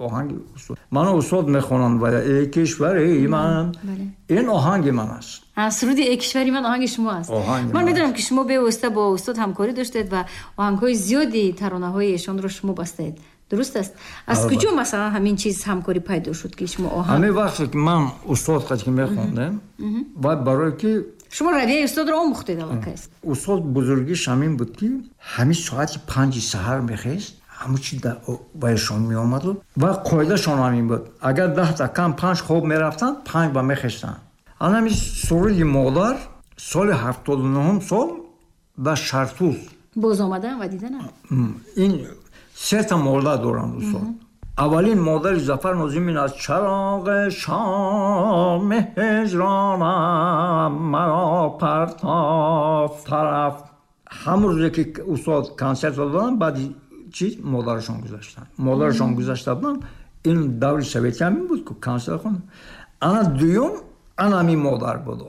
آهنگ من استاد میخونم و ای کشوری من این آهنگ من است. سرود ای کشوری من آهنگ شما است. من میدونم که شما به واسطه با استاد همکاری داشتید و آهنگ‌های زیادی ترانه‌های ایشان رو شما بستید. درست است؟ از کجا مثلا همین چیز همکاری پیدا شد که شما آهنگ؟ همین وقتی که من استاد قد که میخوندم و برای که شما رویه استاد رو آموختید الکاست. استاد بزرگیش همین بود که همین ساعت 5 سحر میخواست همه چی بایشان می آمد و قاعده شان همین بود اگر 10 تا کم 5 خوب میرفتن 5 با میخواستن. آن همین سوری مادر سال 79 سال و شرطوز باز آمدن و دیدن این سه تا مادر دارن استاد. اولین مادر ظفر ناظمی از چراغ شام هجرانم مرا پرتاف طرف همون روزی که استاد کنسرت دادن بعد چی مادرشان گذاشتن این دور سوویتی همین بود که کنسرت خوندن. انا دوم انا همین مادر بود.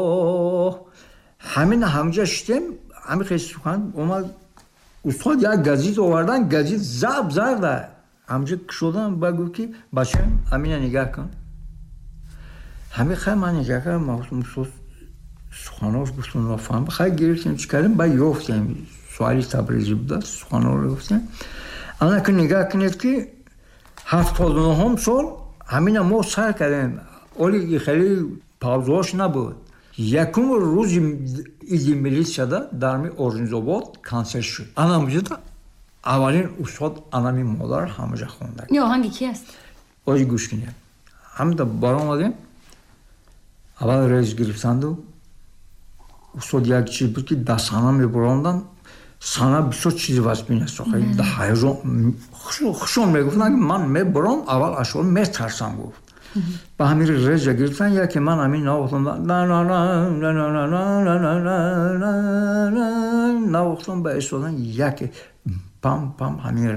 همین همجا شدیم همین خیلی سخن اومد استاد یک گزیت آوردن گزیت زب زرده همجا شدم بگو که بچه همین نگاه کن همین خیلی من نگاه کردم استاد سخناش گفتم نفهم خیلی گرفتیم چی کردیم باید یافتیم سوالی تبریزی بوده سخنان رو گفتیم انا که نگاه کنید که 79 سال همین ما سر کردیم اولی خیلی پاوزهاش نبود یکم روز ایدی ملیت شده در می اورژنزآباد کنسرت شد انا موجود اولین استاد انامی مادر همجا خونده. این آهنگ کی است؟ آجی گوش کنید همین دا بار آمدیم اول ریز گرفتند و استاد یک چیز بود که در سانه میبراندن سانه بسیار چیزی واسه بینست خیلی در حیران خوشون میگفتن من میبرام اول اشوال میترسم گفت با همین ریز گرفتن یکی من همین نواختم نواختم به استادن یکی پام پام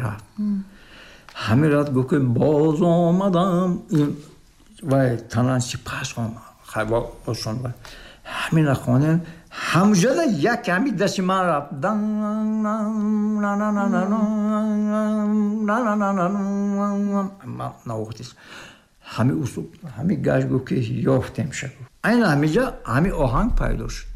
همین رات گفت که باز آمدم این و تنانسی پس کنم خیلی باشون و همین خانه همجا یک همین دستی من رفت نواختیست همین اصول همین گشت گفت که یافتیم شد این همینجا همین آهنگ پیدا شد